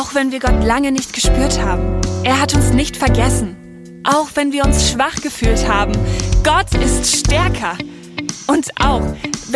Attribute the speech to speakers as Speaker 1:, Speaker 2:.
Speaker 1: Auch wenn wir Gott lange nicht gespürt haben. Er hat uns nicht vergessen. Auch wenn wir uns schwach gefühlt haben. Gott ist stärker. Und auch